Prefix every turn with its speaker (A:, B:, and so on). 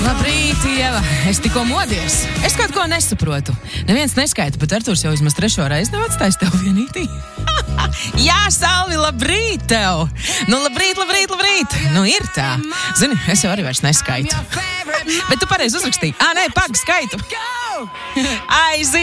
A: Labrīt, Ieva. Es tikko modies. Es kaut ko nesaprotu. Neviens neskaita, bet Arturs jau vismaz 3. reizi nav atstājis tev vienītī. Jā, Salvi, labrīt tev! Nu, labrīt! Nu, ir tā. Zini, es jau arī vairs neskaitu. Bet tu pareizi uzrakstīji. Nē, pag, skaitu. Aiziet!